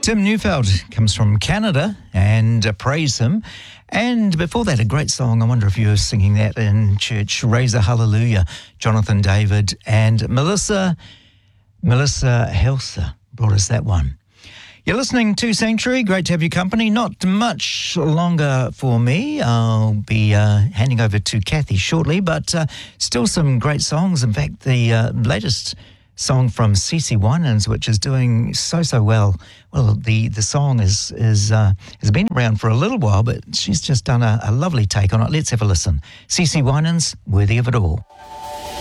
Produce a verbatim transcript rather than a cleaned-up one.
Tim Neufeld comes from Canada and uh, praise him. And before that, a great song. I wonder if you were singing that in church. Raise a Hallelujah. Jonathan David and Melissa, Melissa Helser brought us that one. You're listening to Sanctuary. Great to have your company. Not much longer for me. I'll be uh, handing over to Kathy shortly, but uh, still some great songs. In fact, the uh, latest song from CeCe Winans, which is doing so, so well. Well, the, the song is is uh, has been around for a little while, but she's just done a, a lovely take on it. Let's have a listen. CeCe Winans, Worthy of It All.